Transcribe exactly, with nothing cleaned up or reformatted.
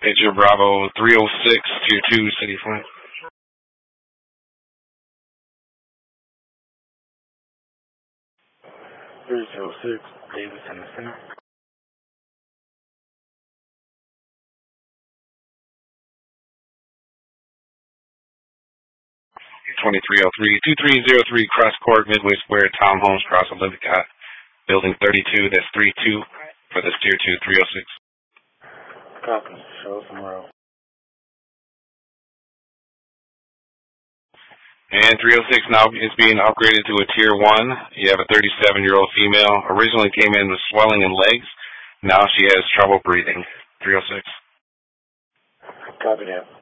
Picture Bravo three oh six, Tier two, City Front. three oh six, Davis in the center. twenty-three oh three, two three oh three, Cross Court, Midway Square, Townhomes, Cross Olympic, Building thirty-two, that's three two for this Tier two, three oh six. Copy, show somewhere else. And three oh six now is being upgraded to a Tier one. You have a thirty-seven-year-old female. Originally came in with swelling in legs. Now she has trouble breathing. three oh six. Copy that.